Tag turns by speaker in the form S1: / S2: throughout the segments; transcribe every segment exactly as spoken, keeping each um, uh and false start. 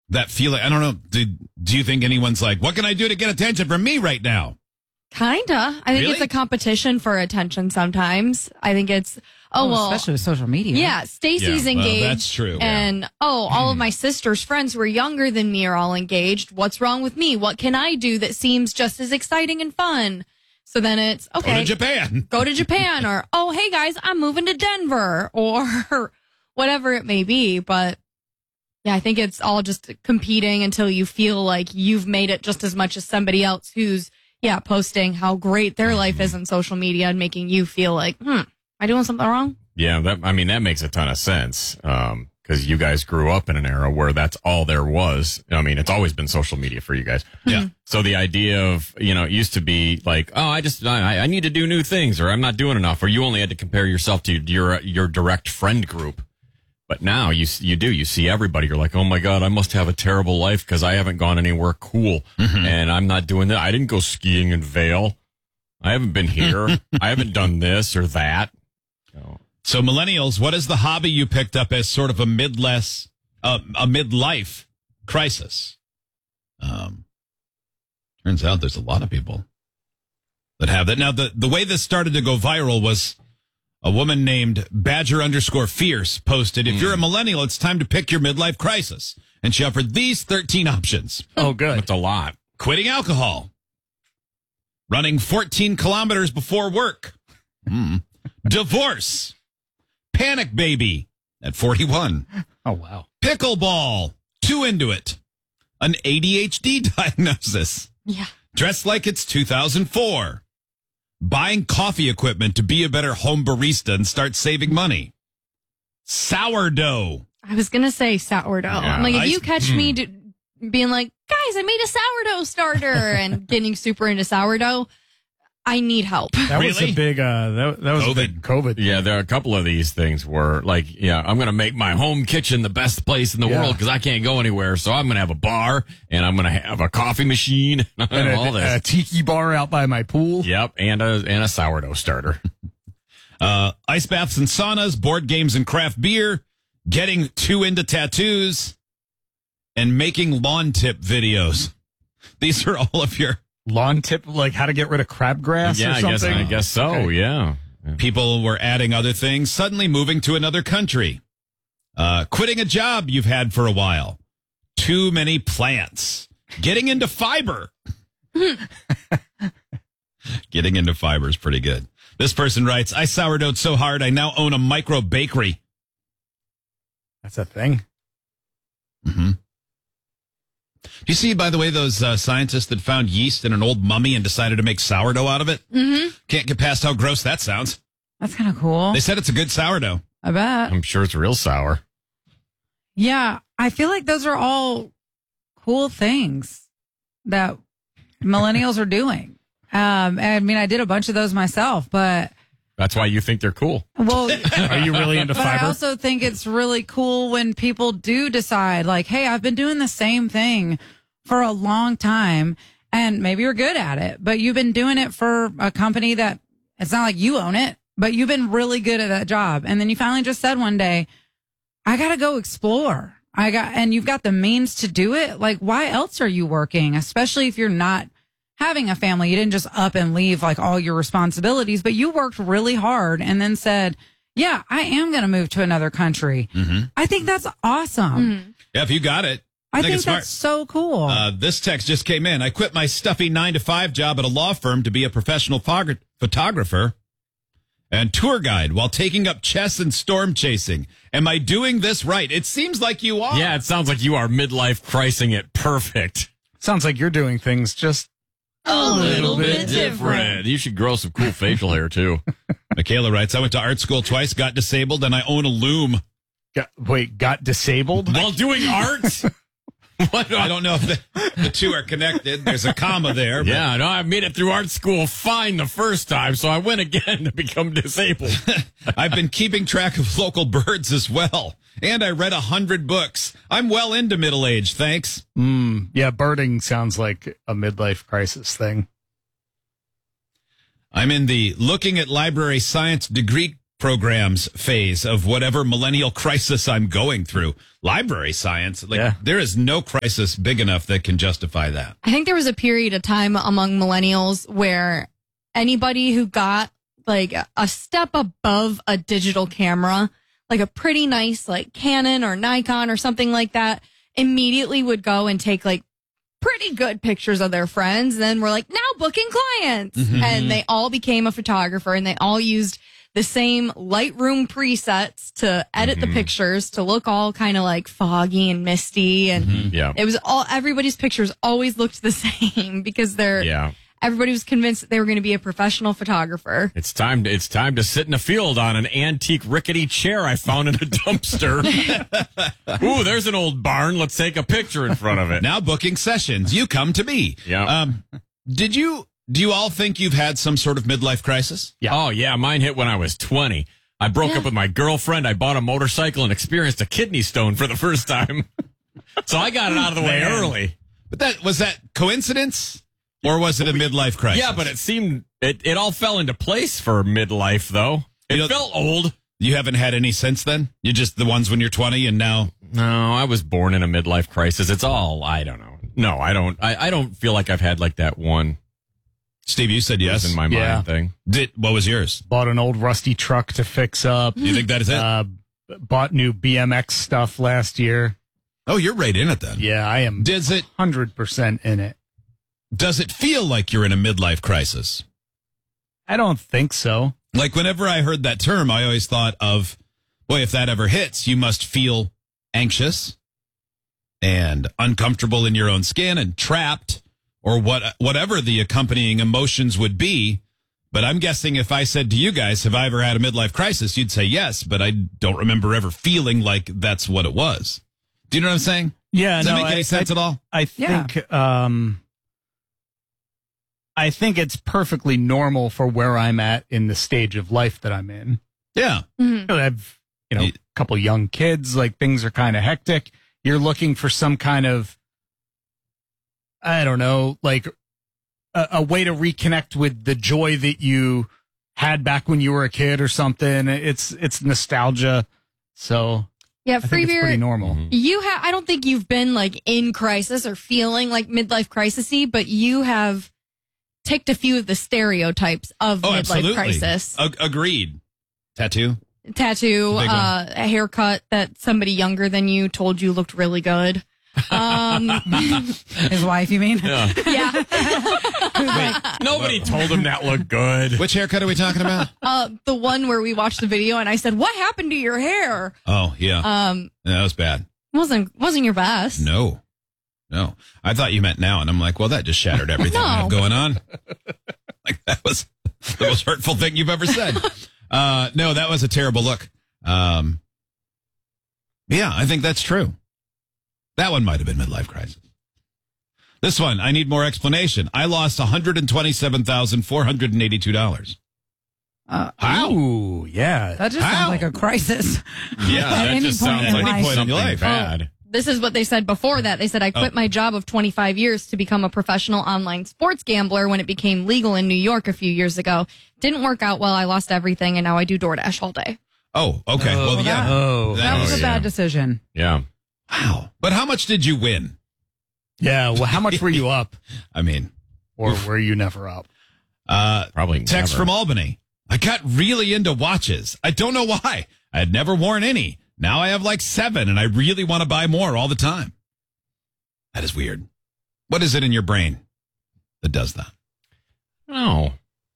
S1: that feeling? I don't know. Do, do you think anyone's like, what can I do to get attention from me right now?
S2: Kinda. I think
S1: Really?
S2: it's a competition for attention sometimes. I think it's, oh,
S3: Oh,
S2: well.
S3: especially with social media.
S2: Yeah, Stacy's
S1: Yeah, well,
S2: engaged.
S1: that's true, yeah.
S2: And, oh, all of my sister's friends who are younger than me are all engaged. What's wrong with me? What can I do that seems just as exciting and fun? So then it's, okay.
S1: Go to Japan.
S2: Go to Japan, or, oh, hey guys, I'm moving to Denver, or whatever it may be. But yeah, I think it's all just competing until you feel like you've made it just as much as somebody else who's, yeah, posting how great their life is on social media and making you feel like, hmm, am I doing something wrong?
S4: Yeah, that, I mean, that makes a ton of sense. Um, because you guys grew up in an era where that's all there was. I mean, it's always been social media for you guys.
S1: Yeah.
S4: So the idea of, you know, it used to be like, oh, I just, I, I need to do new things, or I'm not doing enough, or you only had to compare yourself to your, your direct friend group. But now you, you do, you see everybody. You're like, oh my God, I must have a terrible life because I haven't gone anywhere cool
S1: Mm-hmm.
S4: and I'm not doing that. I didn't go skiing in Vail. I haven't been here. I haven't done this or that. So,
S1: So millennials, what is the hobby you picked up as sort of a midless, uh, a midlife crisis? Um, turns out there's a lot of people that have that. Now, the, the way this started to go viral was a woman named Badger underscore Fierce posted, if you're a millennial, it's time to pick your midlife crisis. And she offered these thirteen options.
S5: Oh, good.
S4: that's a lot.
S1: Quitting alcohol. Running fourteen kilometers before work. Mm. Divorce. Panic baby at forty-one.
S5: Oh, wow.
S1: Pickleball. Too into it. An A D H D diagnosis.
S2: Yeah.
S1: Dress like it's two thousand four. Buying coffee equipment to be a better home barista and start saving money. Sourdough.
S2: I was going to say sourdough.
S4: Yeah,
S2: I'm like, if
S1: I-
S2: you catch me do, being like, guys, I made a sourdough starter and getting super into sourdough, I need help.
S5: That was
S1: Really?
S5: a big, uh, that, that was a
S1: COVID.
S5: big COVID.
S4: Yeah, there are a couple of these things where, like, yeah, I'm going to make my home kitchen the best place in the
S5: Yeah.
S4: world because I can't go anywhere. So I'm going to have a bar and I'm going to have a coffee machine and
S5: And
S4: all
S5: a,
S4: this.
S5: a tiki bar out by my pool.
S4: Yep, and a and a sourdough starter.
S1: Uh, ice baths and saunas, board games and craft beer, getting too into tattoos, and making lawn tip videos. These are all of your
S5: Lawn tip, like how to get rid of crabgrass
S4: yeah,
S5: or
S4: I guess
S5: something.
S4: I guess so.
S5: Okay.
S4: Yeah.
S1: people were adding other things, suddenly moving to another country, uh, quitting a job you've had for a while, too many plants, getting into fiber. Getting into fiber is pretty good. This person writes, I sourdough'd so hard I now own a micro bakery.
S5: That's a thing.
S1: Mm-hmm. Do you see, by the way, those uh, scientists that found yeast in an old mummy and decided to make sourdough out of it?
S2: Mm-hmm.
S1: Can't get past how gross that sounds.
S3: That's kind of cool.
S1: They said it's a good sourdough.
S3: I bet.
S4: I'm sure it's real sour.
S3: Yeah, I feel like those are all cool things that millennials are doing. Um, I mean, I did a bunch of those myself, but
S4: That's why you think they're cool.
S3: well,
S5: Are you really into
S3: but I
S5: fiber?
S3: also think it's really cool when people do decide, like, hey, I've been doing the same thing for a long time, and maybe you're good at it, but you've been doing it for a company that it's not like you own it, but you've been really good at that job. And then you finally just said one day, I got to go explore. I got, and you've got the means to do it. Like, why else are you working? Especially if you're not having a family. You didn't just up and leave like all your responsibilities, but you worked really hard and then said, yeah, I am going to move to another country.
S1: Mm-hmm.
S3: I think that's awesome.
S1: Yeah, if you got it.
S3: I think
S1: it's
S3: that's so cool.
S1: Uh, this text just came in. I quit my stuffy nine to five job at a law firm to be a professional phog- photographer and tour guide while taking up chess and storm chasing. Am I doing this right? It seems like you are.
S4: Yeah, it sounds like you are midlife crising it perfect.
S5: Sounds like you're doing things just
S2: A little
S5: bit
S4: Different. You should grow some cool facial hair too.
S1: Michaela writes, I went to art school twice, got disabled, and I own a loom.
S5: got, wait, got disabled?
S4: While doing art? What?
S1: I don't know if the, the two are connected. There's a comma there. but-
S4: Yeah, no, I made it through art school fine the first time, so I went again to become disabled.
S1: I've been keeping track of local birds as well. And I read a hundred books. I'm well into middle age, thanks.
S5: Mm, yeah, birding sounds like a midlife crisis thing.
S1: I'm in the looking at library science degree programs phase of whatever millennial crisis I'm going through. Library science, like
S5: Yeah.
S1: there is no crisis big enough that can justify that.
S2: I think there was a period of time among millennials where anybody who got like a step above a digital camera, like a pretty nice like Canon or Nikon or something like that, immediately would go and take like pretty good pictures of their friends. Then we're like, now booking clients.
S1: Mm-hmm.
S2: And they all became a photographer and they all used the same Lightroom presets to edit
S1: Mm-hmm.
S2: the pictures to look all kind of like foggy and misty. And
S1: Mm-hmm.
S4: Yeah.
S2: it was all, everybody's pictures always looked the same because they're,
S4: Yeah.
S2: everybody was convinced that they were going to be a professional photographer.
S4: It's time to, it's time to sit in a field on an antique rickety chair I found in a dumpster. Ooh, there's an old barn. Let's take a picture in front of it.
S1: Now booking sessions, you come to me.
S4: Yeah.
S1: Um, did you, do you all think you've had some sort of midlife crisis?
S5: Yeah.
S4: Oh, yeah. Mine hit when I was twenty. I broke up with my girlfriend. I bought a motorcycle and experienced a kidney stone for the first time. So I got it out of the way
S5: Man.
S4: early.
S1: But that, was that coincidence or was it a midlife crisis?
S4: Yeah, but it seemed, it, it all fell into place for midlife, though. It
S1: You know-
S4: felt old.
S1: You haven't had any since then? You're just the ones when you're twenty and now.
S4: No, I was born in a midlife crisis. It's all, I don't know. No, I don't, I, I don't feel like I've had like that one.
S1: Steve, you said yes.
S4: In my
S5: Yeah.
S4: mind thing.
S1: Did, what was yours?
S5: Bought an old rusty truck to fix up.
S1: Do you think that is it?
S5: Uh, bought new B M X stuff last year.
S1: oh, you're right in it then.
S5: Yeah, I am
S1: Does it,
S5: one hundred percent in it.
S1: does it feel like you're in a midlife crisis?
S5: I don't think so.
S1: Like whenever I heard that term, I always thought of, boy, if that ever hits, you must feel anxious and uncomfortable in your own skin and trapped or what, whatever the accompanying emotions would be. But I'm guessing if I said to you guys, have I ever had a midlife crisis? You'd say yes, but I don't remember ever feeling like that's what it was. Do you know what I'm saying?
S5: Yeah,
S1: Does that
S5: no,
S1: make any
S5: I,
S1: sense
S5: I,
S1: at all?
S5: I
S3: Yeah.
S5: think um I think it's perfectly normal for where I'm at in the stage of life that I'm in.
S1: Yeah.
S5: You know, I've you know, a
S1: Ye-
S5: couple young kids, like things are kind of hectic. You're looking for some kind of I don't know, like a, a way to reconnect with the joy that you had back when you were a kid or something. It's it's nostalgia. So
S2: Yeah,
S5: I think it's pretty
S2: Freebeer,
S5: normal.
S2: you have, I don't think you've been like in crisis or feeling like midlife crisisy, but you have ticked a few of the stereotypes of
S1: Oh,
S2: midlife
S1: absolutely.
S2: crisis.
S1: Ag- agreed. Tattoo.
S2: Tattoo,
S1: Big one.
S2: uh, a haircut that somebody younger than you told you looked really good. Um,
S3: His wife, you mean?
S4: Yeah.
S2: yeah.
S4: Nobody told him that looked good.
S1: Which haircut are we talking about?
S2: Uh, the one where we watched the video and I said, "What happened to your hair?"
S1: Oh, yeah.
S2: Um,
S1: that was bad.
S2: wasn't wasn't your best.
S1: No, no. I thought you meant now, and I'm like, well, that just shattered everything I have
S2: No.
S1: going on. Like that was the most hurtful thing you've ever said. Uh, no, that was a terrible look. Um, yeah, I think that's true. That one might have been midlife crisis. This one, I need more explanation. I lost one hundred twenty-seven thousand four hundred eighty-two dollars.
S3: Uh,
S1: How?
S5: Ooh, yeah.
S3: that just
S1: How?
S3: sounds like a crisis.
S4: Yeah,
S3: At
S4: that
S3: any
S4: just
S3: point
S4: sounds
S3: in
S4: like
S3: life.
S1: Point in your
S4: something
S1: life.
S4: bad.
S2: This is what they said before that. They said, I quit
S1: Oh.
S2: my job of twenty-five years to become a professional online sports gambler when it became legal in New York a few years ago. Didn't work out well. I lost everything, and now I do DoorDash all day.
S1: Oh, okay.
S5: Oh,
S1: well, yeah.
S5: Oh,
S1: That
S3: That was
S1: is-
S3: a
S4: yeah.
S3: bad decision.
S4: Yeah.
S1: Wow. But how much did you win?
S5: yeah. Well, how much were you up,
S1: I mean,
S5: or were you never up?
S1: uh,
S4: Probably
S1: text
S4: never.
S1: from Albany. I got really into watches. I don't know why. I had never worn any. Now I have like seven, and I really want to buy more all the time. That is weird. What is it in your brain that does that?
S4: Oh.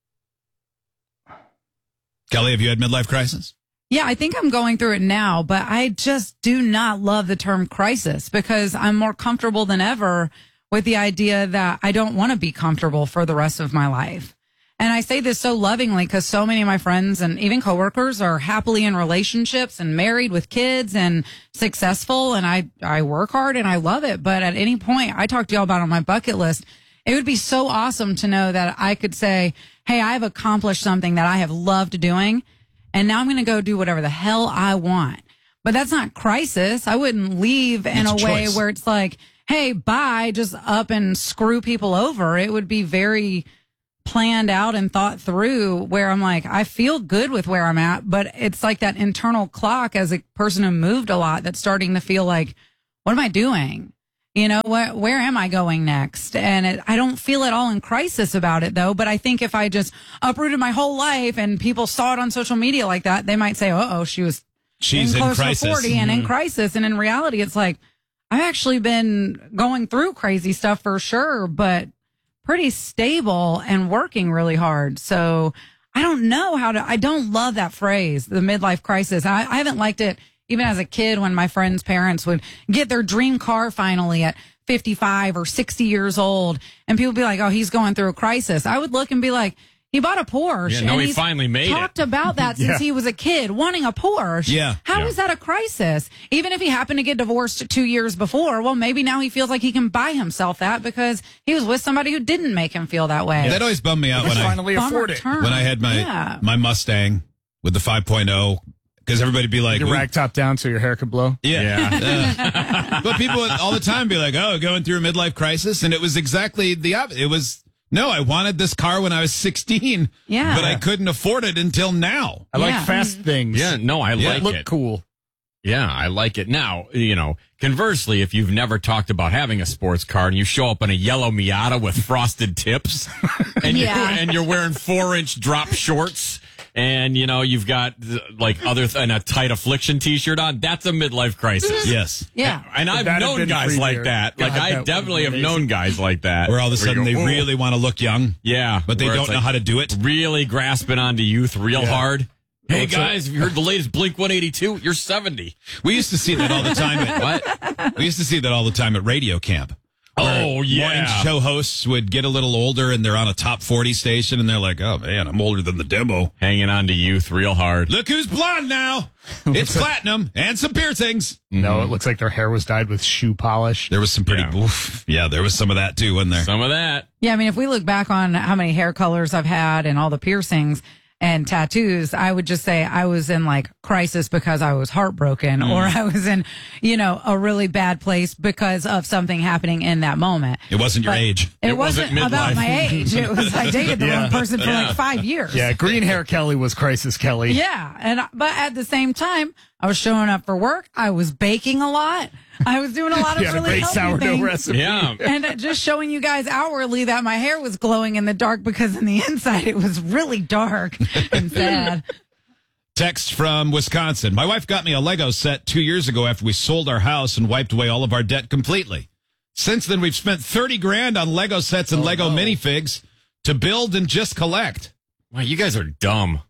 S1: Kelly, have you had midlife crisis?
S3: Yeah, I think I'm going through it now, but I just do not love the term crisis because I'm more comfortable than ever with the idea that I don't want to be comfortable for the rest of my life. And I say this so lovingly because so many of my friends and even coworkers are happily in relationships and married with kids and successful. And I, I work hard and I love it. But at any point, I talked to y'all about on my bucket list, it would be so awesome to know that I could say, hey, I've accomplished something that I have loved doing. And now I'm going to go do whatever the hell I want. But that's not crisis. I wouldn't leave in
S1: It's
S3: a
S1: a
S3: way
S1: choice.
S3: where it's like, hey, bye, just up and screw people over. It would be very planned out and thought through where I'm like, I feel good with where I'm at, but it's like that internal clock as a person who moved a lot that's starting to feel like, what am I doing? You know, where, where am I going next? And it, I don't feel at all in crisis about it though. But I think if I just uprooted my whole life and people saw it on social media like that, they might say, uh oh, she was
S1: She's in
S3: close
S1: crisis.
S3: to forty and in crisis. And in reality, it's like, I've actually been going through crazy stuff for sure, but pretty stable and working really hard. So I don't know how to, I don't love that phrase, the midlife crisis. I, I haven't liked it even as a kid when my friends' parents would get their dream car finally at fifty-five or sixty years old. And people would be like, oh, he's going through a crisis. I would look and be like, he bought a Porsche.
S4: Yeah, no,
S3: and
S4: he
S3: he's
S4: finally made it.
S3: talked about that since
S5: Yeah.
S3: he was a kid, wanting a Porsche.
S1: Yeah.
S3: How
S4: Yeah.
S3: is that a crisis? Even if he happened to get divorced two years before, well, maybe now he feels like he can buy himself that because he was with somebody who didn't make him feel that way.
S1: That always bummed me out when I
S5: Finally
S3: Bummer
S5: afford it.
S3: term.
S1: when I had my
S3: Yeah.
S1: my Mustang with the five point oh, because everybody'd be like,
S5: Your
S1: "Ooh."
S5: rag top down so your hair could blow.
S1: Yeah. Uh, but people would all the time be like, oh, going through a midlife crisis. And it was exactly the opposite. It was, no, I wanted this car when I was sixteen,
S3: Yeah.
S1: but I couldn't afford it until now.
S5: I like
S3: Yeah.
S5: fast things.
S4: Yeah, no, I
S1: Yeah.
S4: like
S5: Look
S4: it.
S5: cool.
S4: Yeah, I like it. Now, you know, conversely, if you've never talked about having a sports car and you show up in a yellow Miata with frosted tips and,
S2: Yeah.
S4: you're, and you're wearing four inch drop shorts and, you know, you've got like other, th- and a tight affliction t-shirt on, that's a midlife crisis.
S1: Yes.
S3: Yeah.
S4: And I've
S5: That'd have
S4: known
S5: been
S4: guys
S5: free
S4: like
S5: beer.
S4: that. Like,
S5: God,
S4: I
S5: that would
S4: definitely
S5: be
S4: have
S5: amazing.
S4: known guys like that.
S1: Where all of a
S4: Where
S1: sudden
S4: you
S1: they
S4: go, "Oh."
S1: really want to look young,
S4: Yeah.
S1: but they
S4: where
S1: don't
S4: it's
S1: know
S4: like
S1: how to do it.
S4: really grasping onto youth real
S5: Yeah.
S4: hard. Hey
S5: it's a-
S4: guys, have you heard the latest Blink one eighty-two? You're seventy.
S1: We used to see that all the time. At,
S4: What?
S1: we used to see that all the time at radio camp.
S4: Oh,
S1: Morning
S4: yeah.
S1: show hosts would get a little older and they're on a top forty station and they're like, oh man, I'm older than the demo.
S4: Hanging on to youth real hard.
S1: Look who's blonde now. It's platinum and some piercings.
S5: No, it looks like their hair was dyed with shoe polish.
S1: There was some pretty,
S4: Yeah.
S1: oof, yeah, there was some of that too in there.
S4: Some of that.
S3: Yeah, I mean, if we look back on how many hair colors I've had and all the piercings and tattoos, I would just say I was in like crisis because I was heartbroken or I was in, you know, a really bad place because of something happening in that moment.
S1: It wasn't your
S3: But
S1: age.
S3: It,
S4: It
S3: wasn't,
S4: wasn't
S3: about
S4: midlife.
S3: my age. It was I dated the
S5: Yeah.
S3: wrong person for
S4: Yeah.
S3: like five years.
S5: Yeah, green hair Kelly was crisis Kelly.
S3: Yeah, and but at the same time, I was showing up for work. I was baking a lot. I was doing a lot of
S5: You had a
S3: really
S5: great
S3: healthy
S5: sourdough
S3: things.
S5: recipe.
S4: Yeah.
S3: And just showing you guys hourly that my hair was glowing in the dark because in the inside it was really dark and sad.
S1: Text from Wisconsin. My wife got me a Lego set two years ago after we sold our house and wiped away all of our debt completely. Since then, we've spent thirty grand on Lego sets and
S5: Oh,
S1: Lego
S5: no.
S1: minifigs to build and just collect.
S4: Wow, you guys are dumb.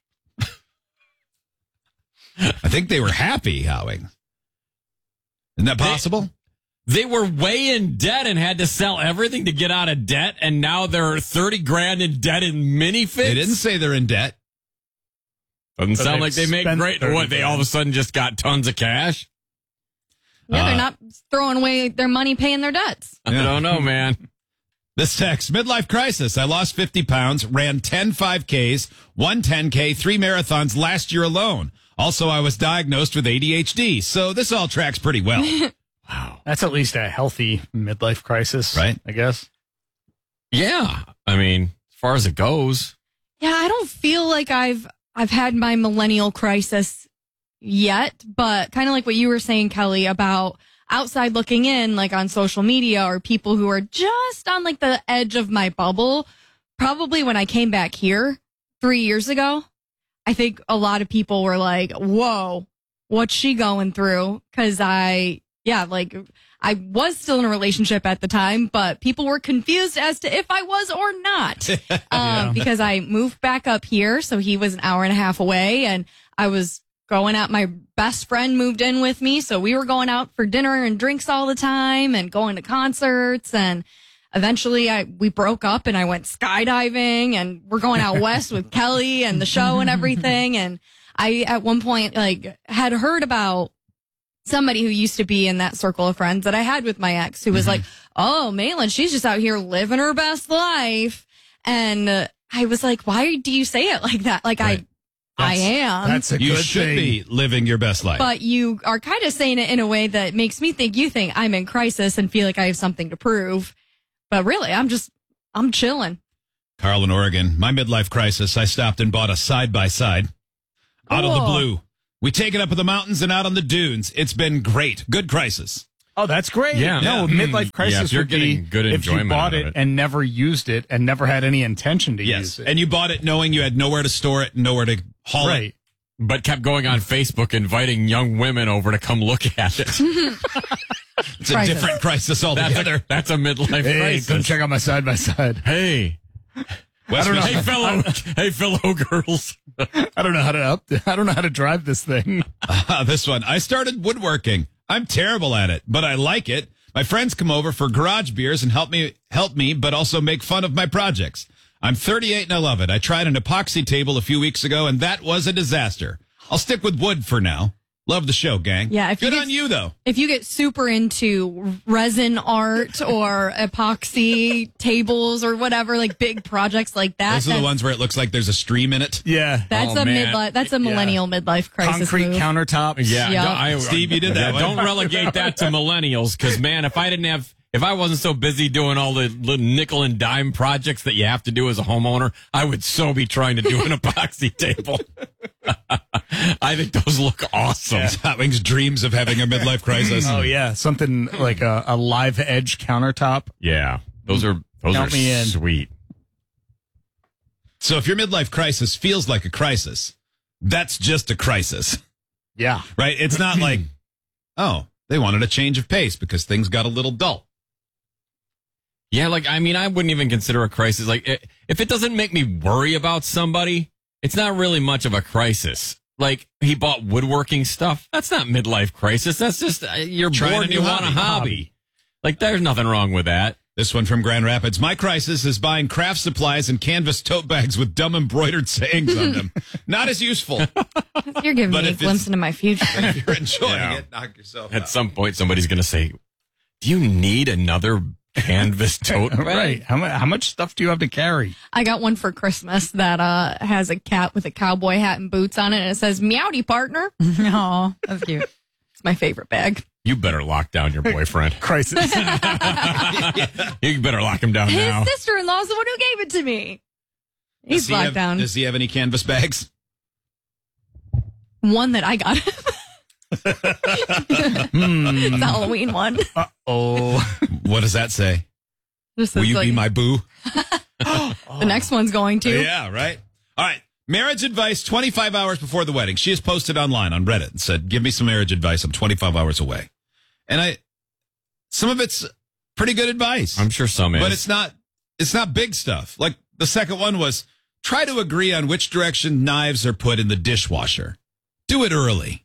S1: I think they were happy, Howing. Isn't that possible?
S4: They were way in debt and had to sell everything to get out of debt, and now they're thirty grand in debt in minifigs.
S1: They didn't say they're in debt.
S4: Doesn't
S5: But
S4: sound
S5: they
S4: like they make
S5: spent
S4: great.
S5: thirty
S4: What? They all of a sudden just got tons of cash.
S2: Yeah,
S1: Uh,
S2: they're not throwing away their money paying their debts.
S4: I don't know, man.
S1: This text, midlife crisis. I lost fifty pounds, ran ten five Ks, one ten K, three marathons last year alone. Also, I was diagnosed with A D H D, so this all tracks pretty well.
S4: Wow.
S5: That's at least a healthy midlife crisis,
S1: Right.
S5: I guess.
S4: Yeah. I mean, as far as it goes,
S2: Yeah, I don't feel like I've I've had my millennial crisis yet, but kind of like what you were saying, Kelly, about outside looking in, like on social media or people who are just on like the edge of my bubble. Probably when I came back here three years ago, I think a lot of people were like, whoa, what's she going through? Cause I, yeah, like I was still in a relationship at the time, but people were confused as to if I was or not. Um, because I moved back up here. So he was an hour and a half away and I was going out. My best friend moved in with me. So we were going out for dinner and drinks all the time and going to concerts. And eventually I, we broke up and I went skydiving and we're going out west with Kelly and the show and everything. And I, at one point, like had heard about somebody who used to be in that circle of friends that I had with my ex who was like, oh, Malin, she's just out here living her best life. And uh, I was like, why do you say it like that? Like
S1: Right.
S2: I, I
S5: That's-
S2: am.
S5: That's a
S1: You
S5: good
S1: should
S5: thing.
S1: be living your best life.
S2: But you are kind of saying it in a way that makes me think you think I'm in crisis and feel like I have something to prove. But really, I'm just, I'm chilling.
S1: Carl in Oregon. My midlife crisis, I stopped and bought a side-by-side out of the
S2: Cool.
S1: blue. We take it up in the mountains and out on the dunes. It's been great. Good crisis.
S5: Oh, that's great.
S4: Yeah.
S5: No,
S1: Yeah.
S5: midlife crisis
S4: Yeah, if you're
S5: would be
S4: getting good
S5: if you
S4: enjoyment
S5: bought
S4: out
S5: it,
S4: of it.
S5: and never used it and never had any intention to
S1: Yes.
S5: use it.
S1: And you bought it knowing you had nowhere to store it, nowhere to haul it.
S5: Right.
S4: But kept going on Facebook inviting young women over to come look at it.
S1: It's a
S2: Crisis.
S1: different crisis
S4: That's
S1: altogether.
S4: a, that's a midlife
S5: Hey,
S4: crisis.
S5: come check out my side by side.
S4: Hey,
S1: West
S5: I don't know.
S4: hey, fellow, hey, fellow girls.
S5: I don't know how to up. I don't know how to drive this thing.
S1: Uh, this one. I started woodworking. I'm terrible at it, but I like it. My friends come over for garage beers and help me help me, but also make fun of my projects. I'm thirty-eight and I love it. I tried an epoxy table a few weeks ago, and that was a disaster. I'll stick with wood for now. Love the show, gang.
S2: Yeah, if you
S1: Good
S2: get-
S1: on you, though.
S2: If you get super into resin art or epoxy tables or whatever, like big projects like that,
S1: Those are the
S2: that's-
S1: ones where it looks like there's a stream in it.
S5: Yeah.
S2: That's
S4: Oh,
S2: a
S4: man.
S2: midlife. That's a millennial midlife crisis
S5: Concrete
S2: move.
S5: countertops.
S4: Yeah,
S2: Yep.
S4: no, I,
S1: Steve, you did that
S4: yeah,
S1: one.
S4: Don't relegate that to millennials, because man, if I didn't have, if I wasn't so busy doing all the little nickel and dime projects that you have to do as a homeowner, I would so be trying to do an epoxy table. I think those look awesome.
S1: Hot Wings dreams of having a midlife crisis.
S5: Oh yeah, something like a, a live edge countertop.
S4: Yeah, those are those
S5: Count
S4: are
S5: me in.
S4: sweet.
S1: So if your midlife crisis feels like a crisis, that's just a crisis,
S5: Yeah.
S1: right? It's not like, oh, they wanted a change of pace because things got a little dull.
S4: Yeah, like I mean, I wouldn't even consider a crisis. Like i if it doesn't make me worry about somebody, it's not really much of a crisis. Like he bought woodworking stuff. That's not midlife crisis. That's just uh, you're
S1: Trying
S4: bored
S1: a
S4: and you
S1: new
S4: want a
S1: hobby.
S4: hobby. Like there's nothing wrong with that.
S1: This one from Grand Rapids. My crisis is buying craft supplies and canvas tote bags with dumb embroidered sayings on them. Not as useful.
S2: You're giving
S1: But
S2: me a
S1: if
S2: glimpse
S1: it's-
S2: into my future.
S1: If you're enjoying
S4: Yeah.
S1: it, knock yourself
S4: At
S1: out.
S4: some point, somebody's going to say, "Do you need another canvas tote bag?"
S5: Right. How much? How much stuff do you have to carry?
S2: I got one for Christmas that uh, has a cat with a cowboy hat and boots on it, and it says "Meowdy partner."
S3: No, that's cute.
S2: It's my favorite bag.
S4: You better lock down your boyfriend.
S5: Crisis.
S4: You better lock him down
S2: His
S4: now.
S2: sister-in-law's the one who gave it to me.
S1: Does
S2: He's
S1: he
S2: locked
S1: have-
S2: down.
S1: Does he have any canvas bags?
S2: One that I got. It's a Halloween one.
S5: Oh.
S1: What does that say?
S2: Just
S1: Will
S2: says,
S1: you
S2: like,
S1: be my boo?
S2: The next one's going to.
S1: Yeah, right. All right. Marriage advice twenty-five hours before the wedding. She has posted online on Reddit and said, give me some marriage advice. I'm twenty-five hours away. And I, some of it's pretty good advice,
S4: I'm sure some is.
S1: but it's not, it's not big stuff. Like the second one was try to agree on which direction knives are put in the dishwasher. Do it early.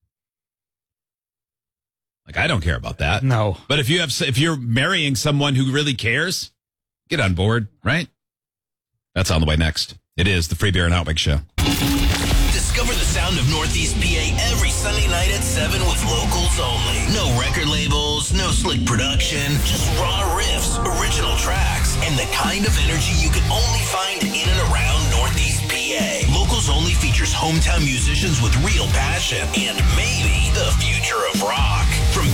S1: Like, I don't care about that.
S5: No.
S1: But if you have, if you're marrying someone who really cares, get on board, right? That's on the way next. It is the Free Beer and Hot Wings Show.
S6: Discover the sound of Northeast P A every Sunday night at seven with locals only. No record labels, no slick production, just raw riffs, original tracks, and the kind of energy you can only find in and around Northeast P A. Locals Only features hometown musicians with real passion and maybe the future of rock.